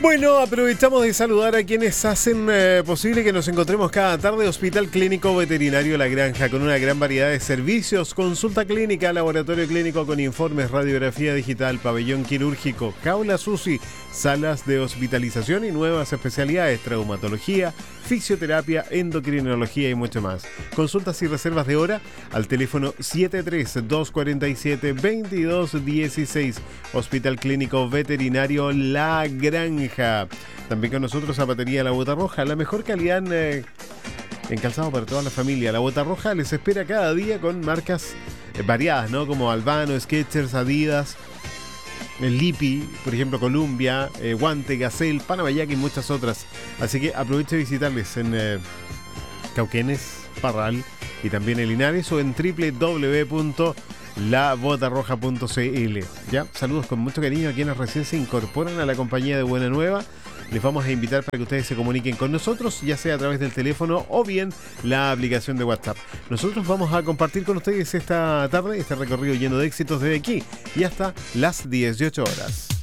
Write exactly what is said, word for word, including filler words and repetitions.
Bueno, aprovechamos de saludar a quienes hacen eh, posible que nos encontremos cada tarde. Hospital Clínico Veterinario La Granja, con una gran variedad de servicios: consulta clínica, laboratorio clínico con informes, radiografía digital, pabellón quirúrgico, jaulas U C I, salas de hospitalización y nuevas especialidades: traumatología, fisioterapia, endocrinología y mucho más. Consultas y reservas de hora al teléfono siete tres, dos cuatro siete, dos dos uno seis. Hospital Clínico Veterinario La Granja. También con nosotros Zapatería La Bota Roja, la mejor calidad en, eh, en calzado para toda la familia. La Bota Roja les espera cada día con marcas eh, variadas, ¿no? Como Albano, Skechers, Adidas, el Lipi, por ejemplo, Columbia, eh, Guante, Gazelle, Panamayac y muchas otras. Así que aproveche de visitarles en eh, Cauquenes, Parral y también en Linares, o en doble u doble u doble u punto la bota roja punto c l. Ya, saludos con mucho cariño a quienes recién se incorporan a la compañía de Buena Nueva. Les vamos a invitar para que ustedes se comuniquen con nosotros, ya sea a través del teléfono o bien la aplicación de WhatsApp. Nosotros vamos a compartir con ustedes esta tarde este recorrido lleno de éxitos desde aquí y hasta las dieciocho horas.